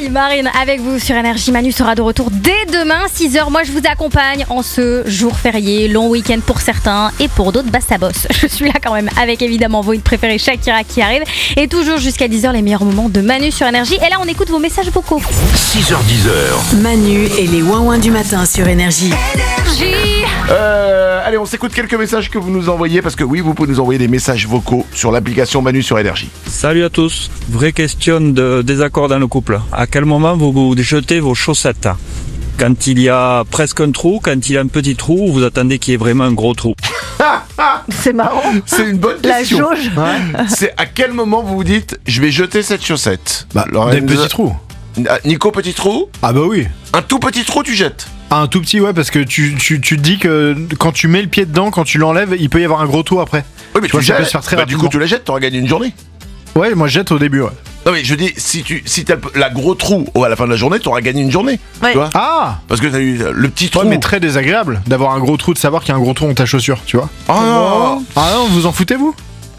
Salut Marine, avec vous sur Énergie. Manu sera de retour dès demain, 6h. Moi, je vous accompagne en ce jour férié, long week-end pour certains et pour d'autres, bah ça bosse. Je suis là quand même avec évidemment vos hits préférés, Shakira qui arrive. Et toujours jusqu'à 10h, les meilleurs moments de Manu sur Énergie. Et là, on écoute vos messages vocaux. 6h-10h. Manu et les ouin-ouin du matin sur Énergie. Allez, on s'écoute quelques messages que vous nous envoyez parce que oui, vous pouvez nous envoyer des messages vocaux sur l'application Manu sur Énergie. Salut à tous. Vraie question de désaccord dans le couple. À quel moment vous jetez vos chaussettes ? Quand il y a presque un trou, quand il y a un petit trou, ou vous attendez qu'il y ait vraiment un gros trou ? C'est marrant. C'est une bonne La question. jauge. C'est à quel moment vous vous dites je vais jeter cette chaussette ? Des petits trous. Nico, petit trou ? Ah bah oui. Un tout petit trou, tu jettes ? Un tout petit, ouais, parce que tu te dis que quand tu mets le pied dedans, quand tu l'enlèves, il peut y avoir un gros trou après. Oui, mais Tu vois, tu ça peut jettes. se faire très Bah, du coup, rapidement. tu la jettes, t'auras gagné une journée. Ouais, moi je jette au début, ouais. Non, mais je dis, si t'as la gros trou à la fin de la journée, t'auras gagné une journée. Ouais. Tu vois ? Ah Parce que t'as eu le petit trou. Ouais, mais très désagréable d'avoir un gros trou, de savoir qu'il y a un gros trou dans ta chaussure, tu vois. Oh non. Ah non, vous en foutez vous?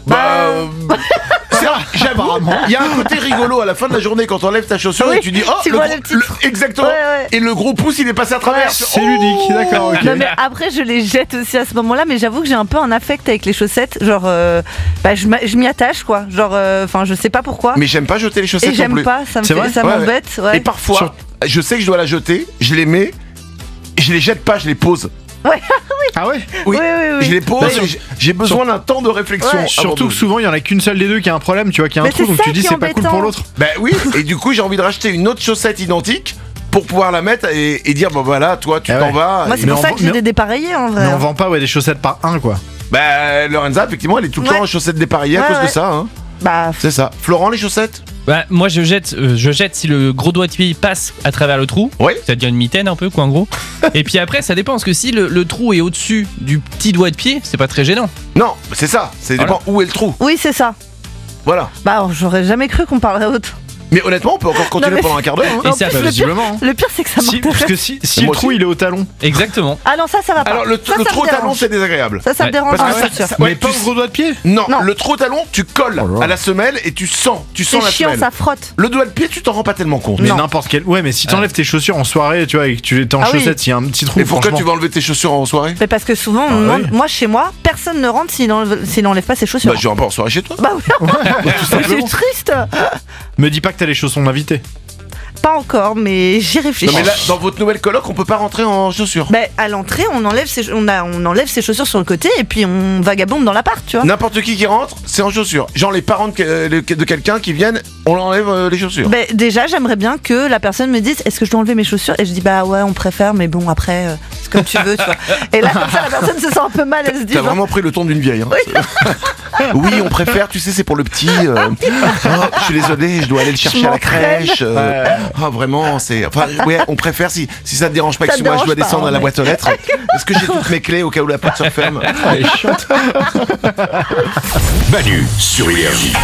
J'avoue, il y a un côté rigolo à la fin de la journée quand t'enlèves ta chaussure Oui, et tu dis oh tu vois le petit trou. exactement. Ouais. Et le gros pouce il est passé à travers. C'est ludique, d'accord, ok. Non mais après je les jette aussi à ce moment-là, mais j'avoue que j'ai un peu un affect avec les chaussettes, genre je m'y attache quoi, genre enfin je sais pas pourquoi. Mais j'aime pas jeter les chaussettes Et non j'aime plus. pas, ça C'est vrai m'embête. Ouais. Et parfois, je sais que je dois la jeter, je les mets, je les jette pas, je les pose. Ah ouais. Oui, Oui. je les pose. Bah, J'ai besoin d'un temps de réflexion. Ouais. Surtout que souvent il y en a qu'une seule des deux qui a un problème, tu vois, qui a un Mais trou, c'est donc ça tu dis qui est c'est pas cool embêtant. pour l'autre. Ben oui. Et du coup j'ai envie de racheter une autre chaussette identique pour pouvoir la mettre et dire bon voilà toi tu Eh t'en ouais. vas. Moi c'est Mais pour on ça vend- que j'ai mais- des dépareillés en vrai. Mais on vend pas des chaussettes par un, quoi. Bah Lorenza effectivement elle est tout le Ouais. temps en chaussettes dépareillées à Ouais, cause de ouais. ça. Hein. Bah C'est ça. Florent les chaussettes. Bah, moi je jette si le gros doigt de pied passe à travers le trou. Oui. Ça devient une mitaine un peu quoi en gros. Et puis après ça dépend parce que si le trou est au-dessus du petit doigt de pied, c'est pas très gênant. Non c'est ça. C'est Voilà. dépend où est le trou. oui c'est ça. Voilà. Bah alors, j'aurais jamais cru qu'on parlerait autre. Mais honnêtement on peut encore continuer Non, mais- pendant un quart d'heure. Hein. Et En ça plus, bah, visiblement. Le pire c'est que ça Si, parce m'intéresse. que si le moi trou aussi. il est au talon, Exactement. Ah non ça va pas. Alors le ça trou me au talon dérange. c'est désagréable. Ça me Ouais. dérange Parce en que chaussure. ça- mais ouais, pas tu- au gros doigt de pied. Non, Non. le trou au talon, tu colles Oh là. à la semelle et tu sens C'est la chiant, semelle. ça frotte. Le doigt de pied, tu t'en rends pas tellement compte. Mais Non. n'importe quel. Ouais, mais si t'enlèves tes chaussures en soirée, tu vois, et que tu es en Ah oui. chaussettes, s'il y a un petit trou. Et pourquoi franchement. tu vas enlever tes chaussures en soirée? Mais parce que souvent, oui. moi chez moi, personne ne rentre s'il n'enlève pas ses chaussures. Bah, je vais pas en soirée chez toi. Bah oui, c'est triste. Me dis pas que t'as les chaussons d'invité. Pas encore, mais j'y réfléchis. Non, mais là, dans votre nouvelle coloc, on peut pas rentrer en chaussures. Bah, à l'entrée, on enlève ses chaussures sur le côté et puis on vagabonde dans l'appart, tu vois. N'importe qui rentre, c'est en chaussures. Genre les parents de quelqu'un qui viennent, on enlève les chaussures. Bah, déjà, j'aimerais bien que la personne me dise est-ce que je dois enlever mes chaussures? Et je dis bah ouais, on préfère, mais bon, après, c'est comme tu veux, tu vois. Et là, comme ça, la personne se sent un peu mal, elle se dit T'as genre, vraiment pris le ton d'une vieille. Hein. Oui, on préfère, tu sais, c'est pour le petit. Oh, je suis désolé, je dois aller le chercher à la m'entraîne. crèche. Oh, vraiment, c'est. Enfin, ouais, on préfère si ça te dérange pas Ça que te moi je dois dérange pas, descendre à la mais- boîte aux lettres. Est-ce que j'ai toutes mes clés au cas où la porte se referme? Manu sur Énergie.